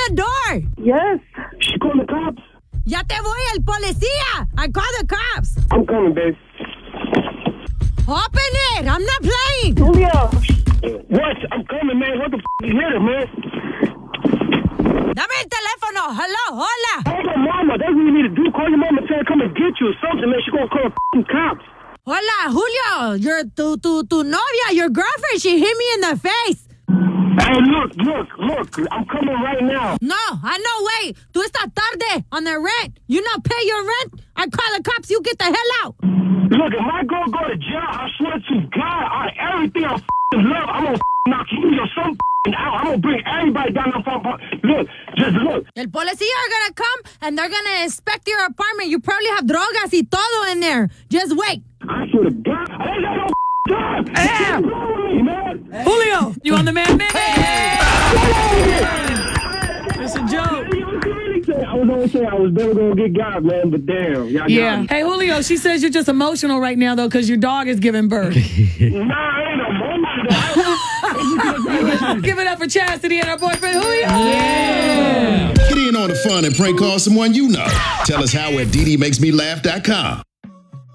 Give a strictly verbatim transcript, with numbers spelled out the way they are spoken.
the door. Yes. She called the cops. Ya te voy, el policía. I call the cops. I'm coming, babe. Open it. I'm not playing. Julio. What? I'm coming, man. What the f*** you hit her, man? Dame el teléfono. Hello, hola. Call your mama. That's what you need to do. Call your mama, tell her to come and get you or something, man. She gonna call the cops. Hola, Julio. Your tu tu tu novia, your girlfriend. She hit me in the face. Hey, look, look, look. I'm coming right now. No, I know. Wait. Tú estás tarde on the rent. You not pay your rent? I call the cops. You get the hell out. Look, if my girl go to jail, I swear to God, I, everything I f***ing love, I'm gonna f***ing knock you or some f***ing out. I'm gonna bring everybody down the phone. Look, just look. El policía are gonna come and they're gonna inspect your apartment. You probably have drogas y todo in there. Just wait. I swear to God, I ain't got no f***ing time. Yeah. What's wrong with me, man? Julio, you on the man minute? Hey. It's a joke. I was always saying I was never gonna get God, man, but damn, y'all Yeah. got me. Hey, Julio, she says you're just emotional right now, though, because your dog is giving birth. Nah, I ain't emotional. Give it up for Chastity and her boyfriend, Julio. Yeah. Get in on the fun and prank call someone you know. Tell us how at D D makes me laugh dot com.